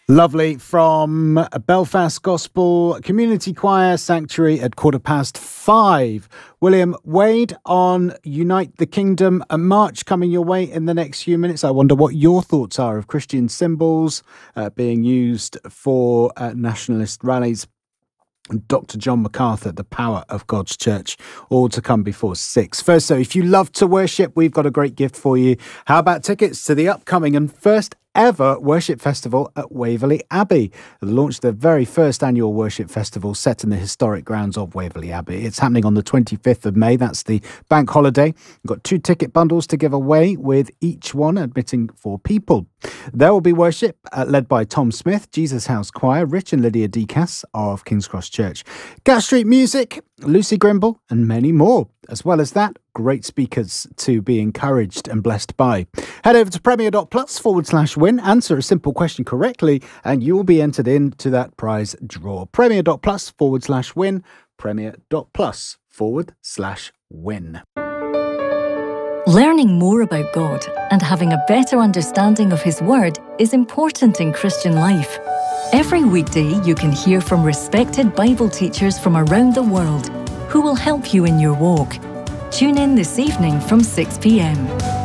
Lovely from Belfast Gospel Community Choir Sanctuary at 5:15. William Wade on Unite the Kingdom, a march coming your way in the next few minutes. I wonder what your thoughts are of Christian symbols being used for nationalist rallies. Dr. John MacArthur, The Power of God's Church, all to come before 6. First, so if you love to worship, we've got a great gift for you. How about tickets to the upcoming and first ever worship festival at Waverley Abbey? They launched their very first annual worship festival set in the historic grounds of Waverley Abbey. It's happening on the 25th of May. That's the bank holiday. We've got 2 ticket bundles to give away, with each one admitting 4 people. There will be worship led by Tom Smith, Jesus House Choir, Rich and Lydia Decas of King's Cross Church, Gas Street Music, Lucy Grimble, and many more. As well as that, great speakers to be encouraged and blessed by. Head over to premier.plus/win, answer a simple question correctly, and you will be entered into that prize draw. Premier.plus/win, premier.plus/win. Learning more about God and having a better understanding of His Word is important in Christian life. Every weekday you can hear from respected Bible teachers from around the world who will help you in your walk. Tune in this evening from 6 p.m.